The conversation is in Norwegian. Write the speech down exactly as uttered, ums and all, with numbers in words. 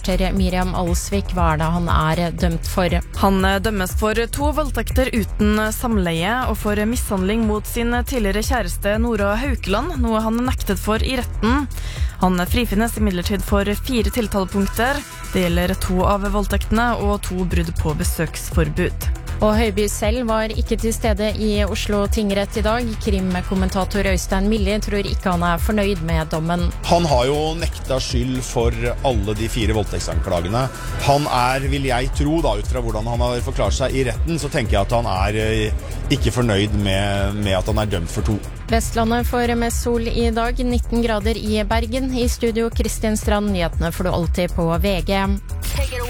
reporter Miriam Alsvik, hva er det han er dømt for? Han dømmes for to voldtekter uten samleie og for mishandling mot sin tidligere kjæreste Nora Haukeland, noe han nektet for i retten. Han frifinnes imidlertid for fire tiltalepunkter. Det gjelder to av voldtektene og to brudd på besøksforbud. Og Høiby selv var ikke til stede i Oslo tingrett i dag. Krimkommentator Øystein Milli tror ikke han er fornøyd med dommen. Han har jo nekta skyld for alle de fire voldtektsanklagene. Han er, vil jeg tro, da, ut fra hvordan han har forklart seg i retten, så tenker jeg at han er ikke fornøyd med, med at han er dømt for to. Vestlandet får mest sol i dag, nitten grader i Bergen. I studio Kristin Strand, nyhetene får du alltid på V G.